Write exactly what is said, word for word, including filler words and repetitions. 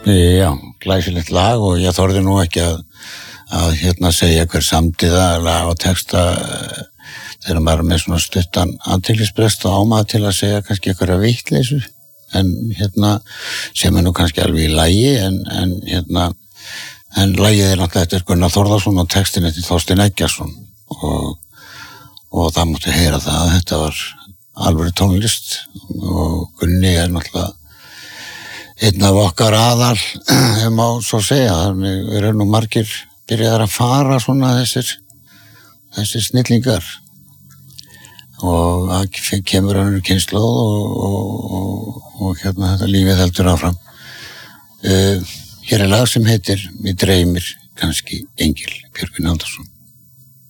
Já, glæsilegt lag og ég þorði nú ekki að, að hérna segja hver samdi það lag og texta þegar maður er með svona stuttan athyglisbrest og ámaður til að segja kannski einhverja vitleysu en hérna sem er nú kannski alveg í lagi en, en hérna en lagið er náttúrulega eftir Gunnar Þórðarson og textin eftir Þorstein Eggjardsson og, og það mátti heyra það að þetta var alvöru tónlist og Gunni er náttúrulega einn af okkar aðal, ef má svo segja, þannig eru nú margir byrjaðar að fara svona þessir, þessir snillingar og það kemur önnur kynslóð og, og, og, og hérna þetta lífið heldur áfram. Uh, hér er lag sem heitir Mig dreymir kannski engil, Björgvin Halldórsson.